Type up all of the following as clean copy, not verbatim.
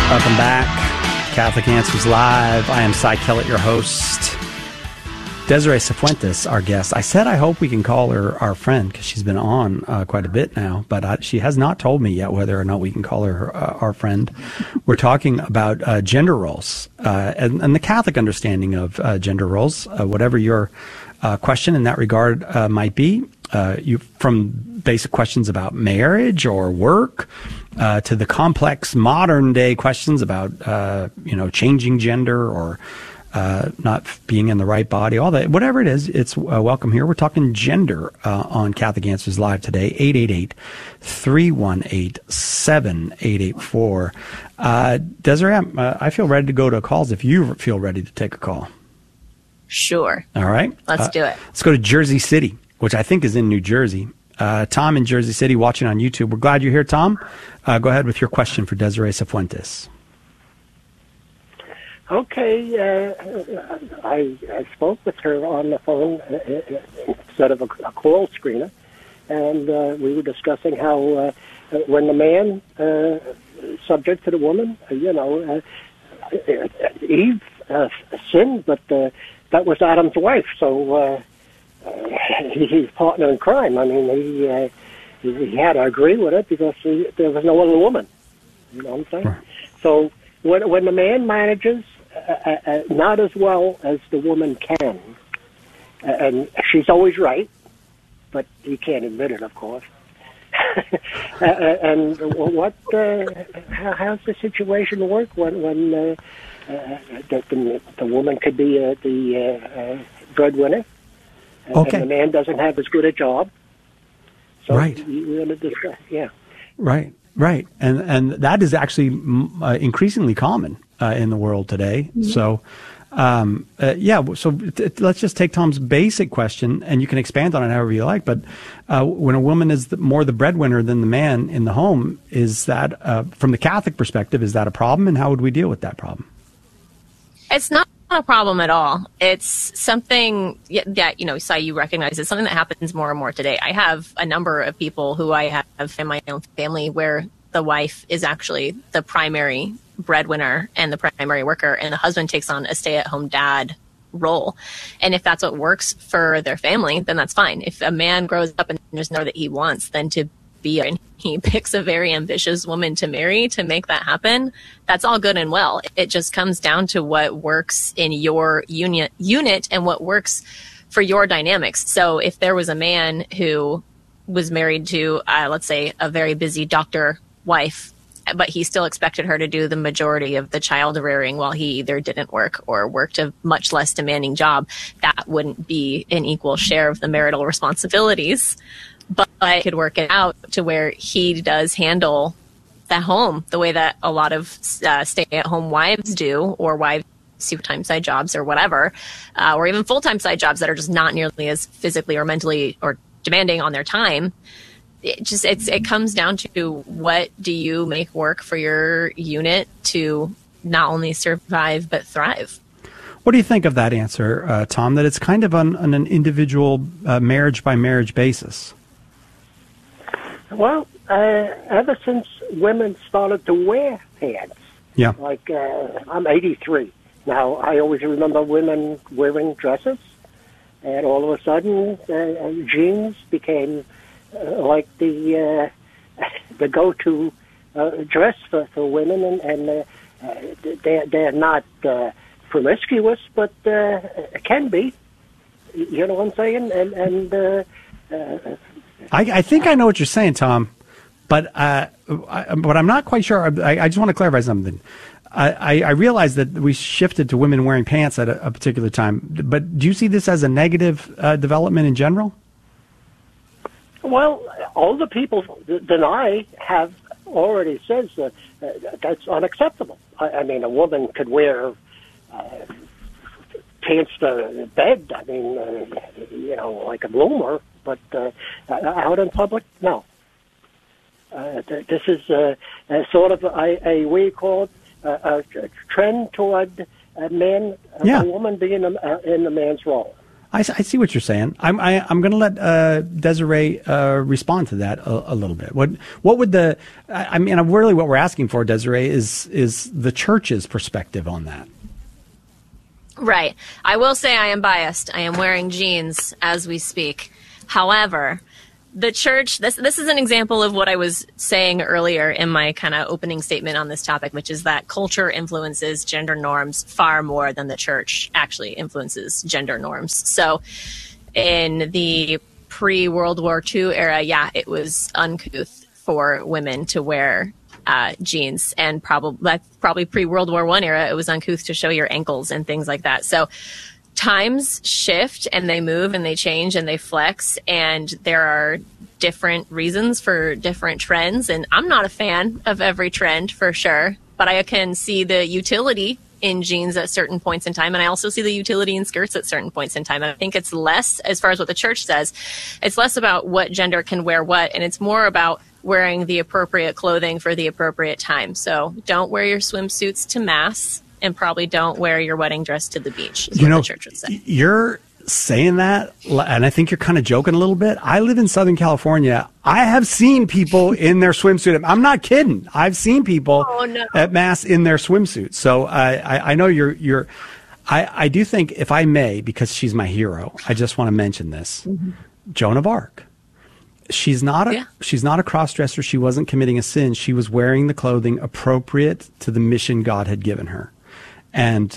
Welcome back. Catholic Answers Live. I am Cy Kellett, your host. Desiree Cifuentes, our guest. I said I hope we can call her our friend because she's been on quite a bit now, but she has not told me yet whether or not we can call her our friend. We're talking about gender roles and the Catholic understanding of gender roles, whatever your question in that regard might be. From basic questions about marriage or work to the complex modern day questions about changing gender or not being in the right body, all that, whatever it is, it's welcome here. We're talking gender on Catholic Answers Live today, 888-318-7884. Desiree, I feel ready to go to calls if you feel ready to take a call. Sure. All right. Let's do it. Let's go to Jersey City, which I think is in New Jersey. Tom in Jersey City watching on YouTube. We're glad you're here, Tom. Go ahead with your question for Desiree Cifuentes. Okay. I spoke with her on the phone instead of a call screener, and we were discussing how when the man subject to the woman, Eve sinned, but that was Adam's wife, so he's partner in crime. I mean, he had to agree with it because there was no other woman. You know what I'm saying? Right. So when the man manages not as well as the woman can, and she's always right, but he can't admit it, of course. And what? How's the situation work when the woman could be the breadwinner, okay, and the man doesn't have as good a job? So right. We're going to discuss, yeah. Right, and that is actually increasingly common in the world today. Mm-hmm. So. So let's just take Tom's basic question, and you can expand on it however you like. But when a woman is more the breadwinner than the man in the home, is that, from the Catholic perspective, is that a problem? And how would we deal with that problem? It's not a problem at all. It's something that, Cy, you recognize it's something that happens more and more today. I have a number of people who I have in my own family where the wife is actually the primary breadwinner and the primary worker, and the husband takes on a stay-at-home dad role. And if that's what works for their family, then that's fine. If a man grows up and there's no that he wants, then to be, and he picks a very ambitious woman to marry to make that happen, that's all good and well. It just comes down to what works in your unit and what works for your dynamics. So if there was a man who was married to, let's say, a very busy doctor wife, but he still expected her to do the majority of the child rearing while he either didn't work or worked a much less demanding job, that wouldn't be an equal share of the marital responsibilities. But I could work it out to where he does handle the home the way that a lot of stay-at-home wives do, or wives who time side jobs or whatever, or even full-time side jobs that are just not nearly as physically or mentally or demanding on their time. It comes down to what do you make work for your unit to not only survive but thrive. What do you think of that answer, Tom, that it's kind of on an individual marriage by marriage basis? Well, ever since women started to wear pants, yeah, like I'm 83 now, I always remember women wearing dresses, and all of a sudden jeans became like the go-to dress for women, and they're not promiscuous, but can be. You know what I'm saying? I think I know what you're saying, Tom, but I'm not quite sure. I just want to clarify something. I realize that we shifted to women wearing pants at a particular time, but do you see this as a negative development in general? Well, all the people that I have already says that that's unacceptable. I mean, a woman could wear pants to bed. I mean, like a bloomer, but out in public, no. This is sort of a we call it a trend toward a man, a woman being in the man's role. I see what you're saying. I'm going to let Desiree respond to that a little bit. What would really what we're asking for, Desiree, is the church's perspective on that. Right. I will say I am biased. I am wearing jeans as we speak. However, the church, this is an example of what I was saying earlier in my kind of opening statement on this topic, which is that culture influences gender norms far more than the church actually influences gender norms. So in the pre-World War II era, it was uncouth for women to wear jeans, and probably pre-World War I era, it was uncouth to show your ankles and things like that. So times shift and they move and they change and they flex, and there are different reasons for different trends. And I'm not a fan of every trend for sure, but I can see the utility in jeans at certain points in time. And I also see the utility in skirts at certain points in time. And I think it's less, as far as what the church says, it's less about what gender can wear what, and it's more about wearing the appropriate clothing for the appropriate time. So don't wear your swimsuits to mass, and probably don't wear your wedding dress to the beach, is what the church would say. You're saying that, and I think you're kind of joking a little bit. I live in Southern California. I have seen people in their swimsuit. I'm not kidding. I've seen people at mass in their swimsuit. So I know I do think, if I may, because she's my hero, I just want to mention this. Mm-hmm. Joan of Arc. She's not a cross-dresser. She wasn't committing a sin. She was wearing the clothing appropriate to the mission God had given her. And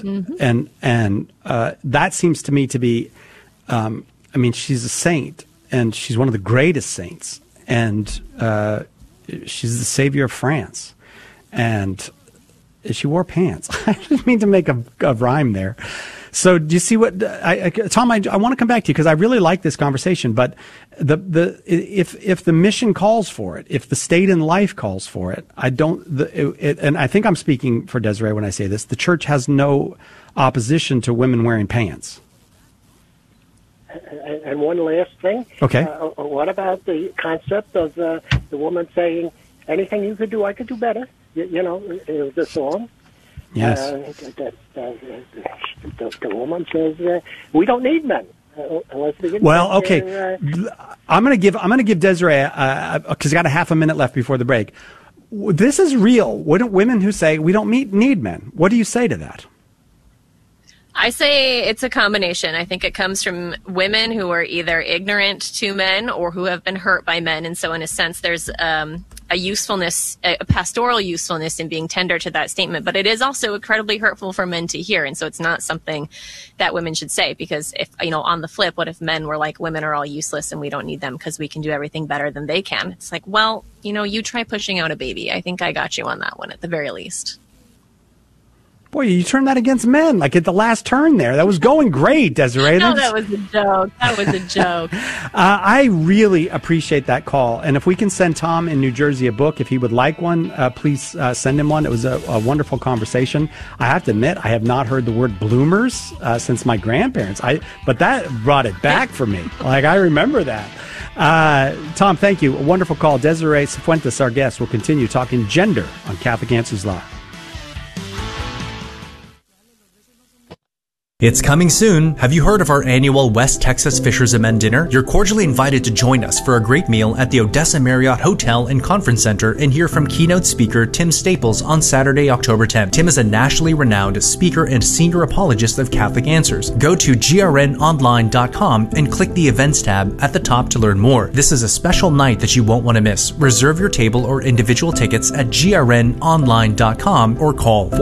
that seems to me to be, she's a saint, and she's one of the greatest saints, and she's the savior of France, and she wore pants. I didn't mean to make a rhyme there. So do you see what, Tom? I want to come back to you because I really like this conversation. But if the mission calls for it, if the state in life calls for it, and I think I'm speaking for Desiree when I say this. The church has no opposition to women wearing pants. And one last thing. Okay. What about the concept of the woman saying, "Anything you could do, I could do better"? You know, it was the song. Yes. The woman says, "We don't need men." Well, okay. I'm going to give Desiree because I got a half a minute left before the break. This is real. Women who say we don't need men. What do you say to that? I say it's a combination. I think it comes from women who are either ignorant to men or who have been hurt by men. And so in a sense, there's a usefulness, a pastoral usefulness in being tender to that statement. But it is also incredibly hurtful for men to hear. And so it's not something that women should say, because if, on the flip, what if men were like, women are all useless and we don't need them because we can do everything better than they can? It's like, well, you try pushing out a baby. I think I got you on that one at the very least. Boy, you turned that against men, like at the last turn there. That was going great, Desiree. No, that was a joke. That was a joke. I really appreciate that call. And if we can send Tom in New Jersey a book, if he would like one, please send him one. It was a wonderful conversation. I have to admit, I have not heard the word bloomers since my grandparents. But that brought it back for me. Like, I remember that. Tom, thank you. A wonderful call. Desiree Cifuentes, our guest, will continue talking gender on Catholic Answers Live. It's coming soon. Have you heard of our annual West Texas Fishers of Men dinner? You're cordially invited to join us for a great meal at the Odessa Marriott Hotel and Conference Center and hear from keynote speaker Tim Staples on Saturday, October 10th. Tim is a nationally renowned speaker and senior apologist of Catholic Answers. Go to grnonline.com and click the events tab at the top to learn more. This is a special night that you won't want to miss. Reserve your table or individual tickets at grnonline.com or call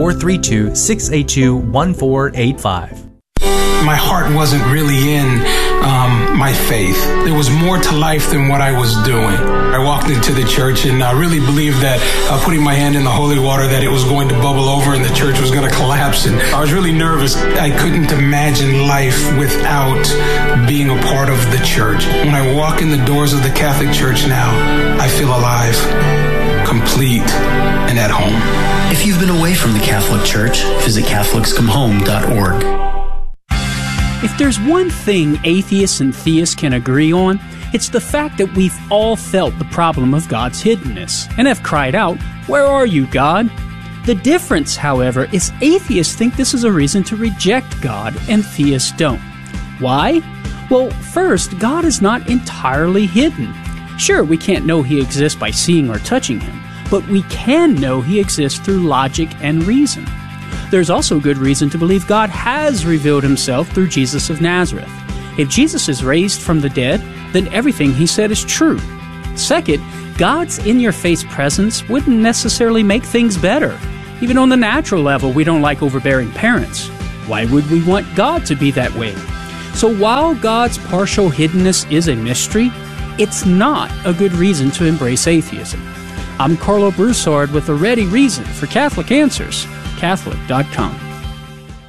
432-682-1485. My heart wasn't really in my faith. There was more to life than what I was doing. I walked into the church and I really believed that putting my hand in the holy water, that it was going to bubble over and the church was going to collapse. And I was really nervous. I couldn't imagine life without being a part of the church. When I walk in the doors of the Catholic Church now, I feel alive, complete, and at home. If you've been away from the Catholic Church, visit CatholicsComeHome.org. If there's one thing atheists and theists can agree on, it's the fact that we've all felt the problem of God's hiddenness and have cried out, "Where are you, God?" The difference, however, is atheists think this is a reason to reject God and theists don't. Why? Well, first, God is not entirely hidden. Sure, we can't know He exists by seeing or touching Him, but we can know He exists through logic and reason. There's also good reason to believe God has revealed Himself through Jesus of Nazareth. If Jesus is raised from the dead, then everything He said is true. Second, God's in-your-face presence wouldn't necessarily make things better. Even on the natural level, we don't like overbearing parents. Why would we want God to be that way? So while God's partial hiddenness is a mystery, it's not a good reason to embrace atheism. I'm Carlo Broussard with a ready reason for Catholic Answers, Catholic.com.